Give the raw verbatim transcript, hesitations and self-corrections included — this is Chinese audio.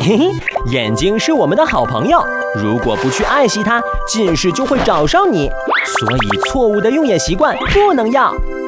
嘿嘿，眼睛是我们的好朋友，如果不去爱惜它，近视就会找上你。所以错误的用眼习惯不能要。